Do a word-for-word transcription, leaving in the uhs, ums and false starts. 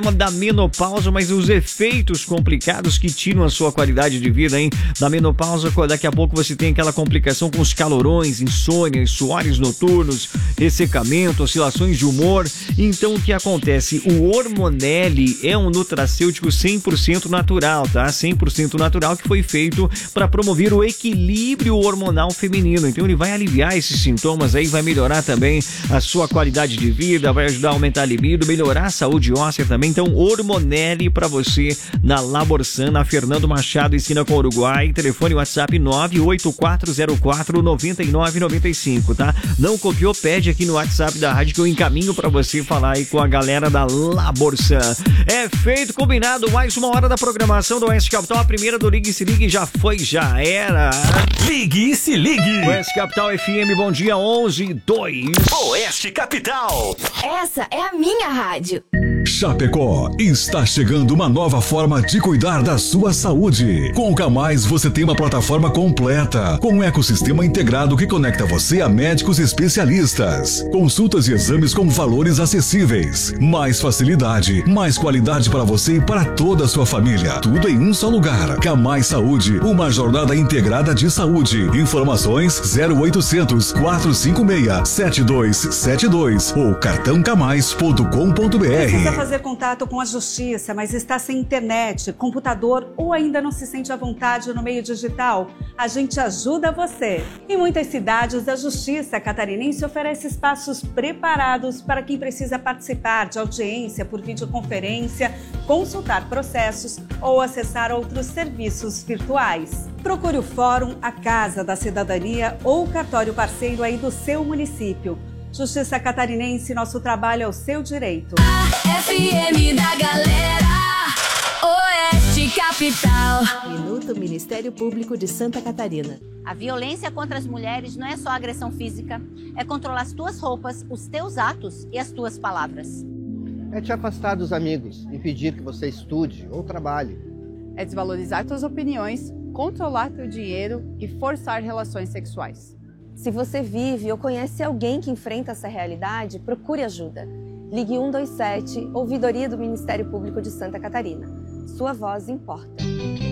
Da menopausa, mas os efeitos complicados que tiram a sua qualidade de vida, hein? Da menopausa, daqui a pouco você tem aquela complicação com os calorões, insônia, suores noturnos, ressecamento, oscilações de humor. Então, o que acontece? O Hormonelli é um nutracêutico cem por cento natural, tá? cem por cento natural, que foi feito para promover o equilíbrio hormonal feminino. Então, ele vai aliviar esses sintomas aí, vai melhorar também a sua qualidade de vida, vai ajudar a aumentar a libido, melhorar a saúde óssea também. Então, Hormonelli para você na Laborsan, na Fernando Machado, esquina com o Uruguai. Telefone WhatsApp nove oito quatro zero quatro nove nove nove cinco, tá? Não copiou? Pede aqui no WhatsApp da rádio que eu encaminho para você falar aí com a galera da Laborsan. É feito, combinado. Mais uma hora da programação do Oeste Capital. A primeira do Ligue e Se Ligue já foi, já era. Ligue e Se Ligue. Oeste Capital F M, bom dia, onze e dois. Oeste Capital. Essa é a minha rádio. Chapecó, está chegando uma nova forma de cuidar da sua saúde. Com o Camais você tem uma plataforma completa, com um ecossistema integrado que conecta você a médicos especialistas. Consultas e exames com valores acessíveis. Mais facilidade, mais qualidade para você e para toda a sua família. Tudo em um só lugar. Camais Saúde, uma jornada integrada de saúde. Informações zero oitocentos, quatrocentos e cinquenta e seis, setenta e dois setenta e dois ou cartão camais ponto com ponto br. Precisa fazer contato com a justiça, mas está sem internet, computador ou ainda não se sente à vontade no meio digital? A gente ajuda você. Em muitas cidades, a Justiça Catarinense oferece espaços preparados para quem precisa participar de audiência por videoconferência, consultar processos ou acessar outros serviços virtuais. Procure o Fórum, a Casa da Cidadania ou o cartório parceiro aí do seu município. Justiça Catarinense, nosso trabalho é o seu direito. A F M da galera, Oeste Capital. Minuto Ministério Público de Santa Catarina. A violência contra as mulheres não é só agressão física, é controlar as tuas roupas, os teus atos e as tuas palavras. É te afastar dos amigos, impedir que você estude ou trabalhe. É desvalorizar tuas opiniões, controlar teu dinheiro e forçar relações sexuais. Se você vive ou conhece alguém que enfrenta essa realidade, procure ajuda. Ligue um dois sete, Ouvidoria do Ministério Público de Santa Catarina. Sua voz importa.